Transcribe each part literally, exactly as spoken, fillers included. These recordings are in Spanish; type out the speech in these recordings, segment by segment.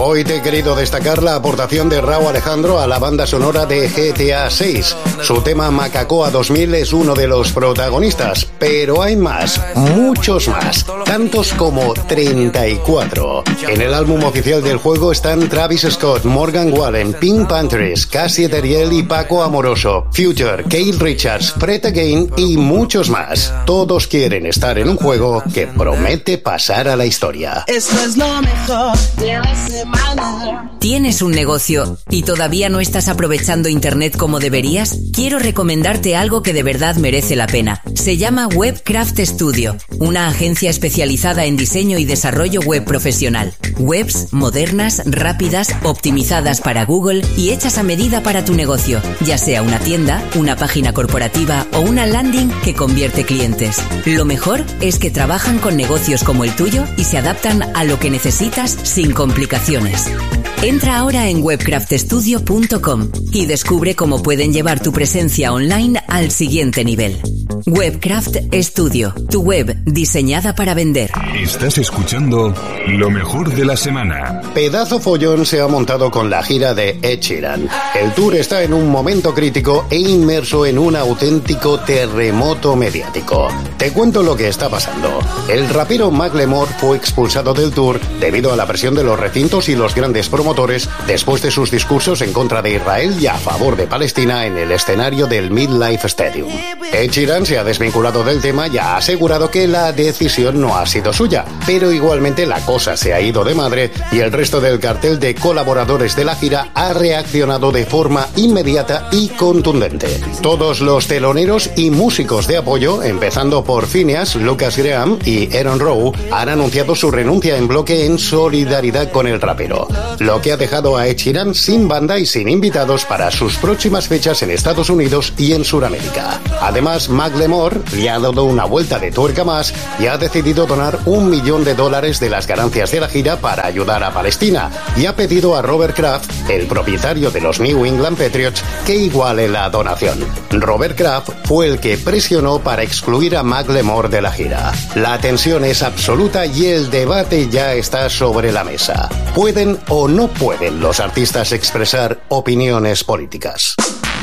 Hoy te he querido destacar la aportación de Rauw Alejandro a la banda sonora de G T A seis. Su tema Macacoa dos mil es uno de los protagonistas, pero hay más, muchos más, tantos como treinta y cuatro. En el álbum oficial del juego están Travis Scott, Morgan Wallen, Pink Panthers, Cassie Teriel y Paco Amoroso, Future, Keith Richards, Fred Again y muchos más. Todos quieren estar en un juego que promete pasar a la historia. Esto es lo mejor de la semana. ¿Tienes un negocio y todavía no estás aprovechando Internet como deberías? Quiero recomendarte algo que de verdad merece la pena. Se llama Webcraft Studio, una agencia especializada en diseño y desarrollo web profesional. Webs modernas, rápidas, optimizadas para Google y hechas a medida para tu negocio, ya sea una tienda, una página corporativa o una landing que convierte clientes. Lo mejor es que trabajan con negocios como el tuyo y se adaptan a lo que necesitas sin complicaciones. Entra ahora en webcraft studio punto com y descubre cómo pueden llevar tu presencia online al siguiente nivel. Webcraft Studio, tu web diseñada para vender. Estás escuchando lo mejor de la semana. Pedazo follón se ha montado con la gira de Ed Sheeran. El tour está en un momento crítico e inmerso en un auténtico terremoto mediático. Te cuento lo que está pasando. El rapero Macklemore fue expulsado del tour debido a la presión de los recintos y los grandes promotores después de sus discursos en contra de Israel y a favor de Palestina en el escenario del MetLife Stadium. Ed Sheeran se ha desvinculado del tema y ha asegurado que la decisión no ha sido suya, pero igualmente la cosa se ha ido de madre y el resto del cartel de colaboradores de la gira ha reaccionado de forma inmediata y contundente. Todos los teloneros y músicos de apoyo, empezando por Phineas, Lucas Graham y Aaron Rowe, han anunciado su renuncia en bloque en solidaridad con el rapero, lo que ha dejado a Ed Sheeran sin banda y sin invitados para sus próximas fechas en Estados Unidos y en Sudamérica. Además, Macklemore le ha dado una vuelta de tuerca más y ha decidido donar un millón de dólares de las ganancias de la gira para ayudar a Palestina y ha pedido a Robert Kraft, el propietario de los New England Patriots, que iguale la donación. Robert Kraft fue el que presionó para excluir a Macklemore de la gira. La tensión es absoluta y el debate ya está sobre la mesa. ¿Pueden o no pueden los artistas expresar opiniones políticas?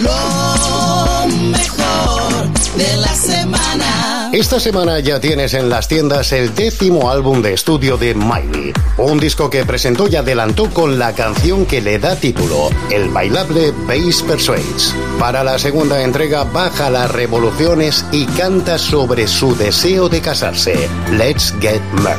Lo mejor de la semana. Esta semana ya tienes en las tiendas el décimo álbum de estudio de Miley, un disco que presentó y adelantó con la canción que le da título, el bailable Bass Persuades. Para la segunda entrega baja las revoluciones y canta sobre su deseo de casarse, Let's Get Married.